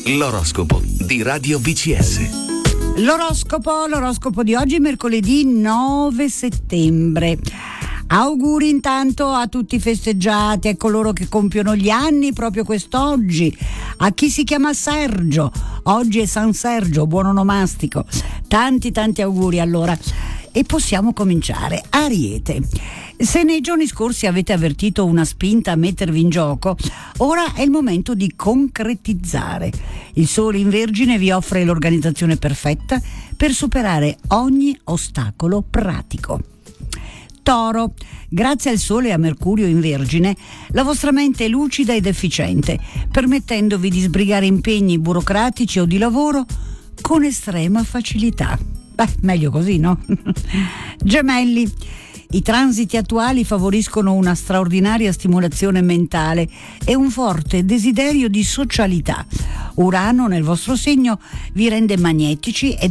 L'oroscopo di Radio BCS. L'oroscopo di oggi, mercoledì 9 settembre. Auguri intanto a tutti i festeggiati, a coloro che compiono gli anni proprio quest'oggi, a chi si chiama Sergio, oggi è San Sergio, buon onomastico, tanti auguri allora. E possiamo cominciare. Ariete, se nei giorni scorsi avete avvertito una spinta a mettervi in gioco, ora è il momento di concretizzare. Il Sole in Vergine vi offre l'organizzazione perfetta per superare ogni ostacolo pratico. Toro, grazie al Sole e a Mercurio in Vergine, la vostra mente è lucida ed efficiente, permettendovi di sbrigare impegni burocratici o di lavoro con estrema facilità. Meglio così, no? Gemelli, i transiti attuali favoriscono una straordinaria stimolazione mentale e un forte desiderio di socialità. Urano nel vostro segno vi rende magnetici ed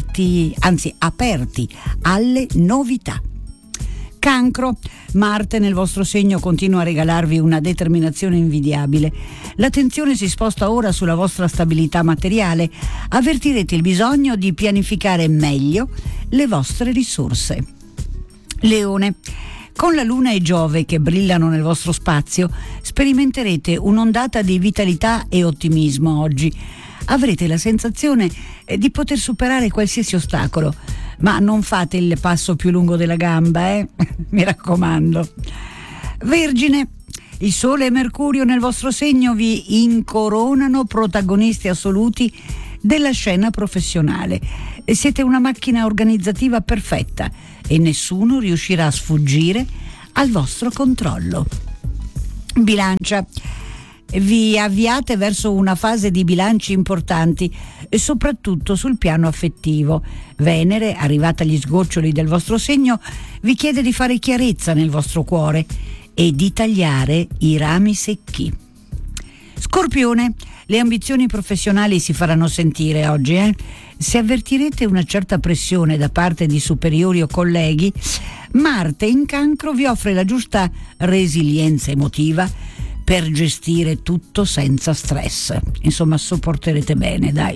aperti alle novità. Cancro, Marte nel vostro segno continua a regalarvi una determinazione invidiabile. L'attenzione si sposta ora sulla vostra stabilità materiale. Avvertirete il bisogno di pianificare meglio le vostre risorse. Leone, con la Luna e Giove che brillano nel vostro spazio, sperimenterete un'ondata di vitalità e ottimismo oggi. Avrete la sensazione di poter superare qualsiasi ostacolo, ma non fate il passo più lungo della gamba, mi raccomando. Vergine, il Sole e Mercurio nel vostro segno vi incoronano protagonisti assoluti della scena professionale. Siete una macchina organizzativa perfetta e nessuno riuscirà a sfuggire al vostro controllo. Bilancia, vi avviate verso una fase di bilanci importanti e soprattutto sul piano affettivo. Venere, arrivata agli sgoccioli del vostro segno, vi chiede di fare chiarezza nel vostro cuore e di tagliare i rami secchi. Scorpione, le ambizioni professionali si faranno sentire oggi, Se avvertirete una certa pressione da parte di superiori o colleghi, Marte in Cancro vi offre la giusta resilienza emotiva per gestire tutto senza stress. Insomma, sopporterete bene, dai.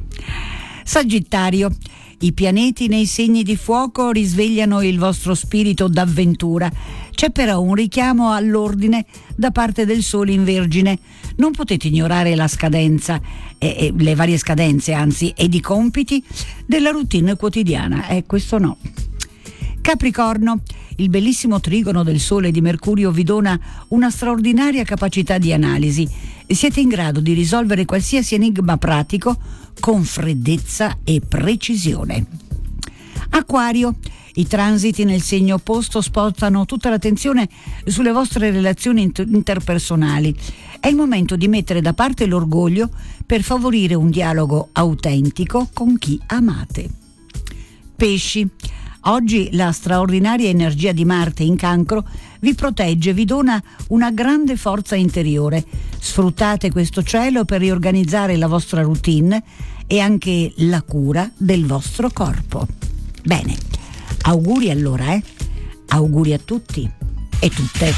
Sagittario, i pianeti nei segni di fuoco risvegliano il vostro spirito d'avventura. C'è però un richiamo all'ordine da parte del Sole in Vergine. Non potete ignorare la scadenza, le varie scadenze, anzi, ed i compiti della routine quotidiana. Questo no. Capricorno, il bellissimo trigono del Sole e di Mercurio vi dona una straordinaria capacità di analisi. Siete in grado di risolvere qualsiasi enigma pratico con freddezza e precisione. Acquario, i transiti nel segno opposto spostano tutta l'attenzione sulle vostre relazioni interpersonali. È il momento di mettere da parte l'orgoglio per favorire un dialogo autentico con chi amate. Pesci, oggi la straordinaria energia di Marte in Cancro vi protegge, vi dona una grande forza interiore. Sfruttate questo cielo per riorganizzare la vostra routine e anche la cura del vostro corpo. Bene, auguri allora, auguri a tutti e tutte.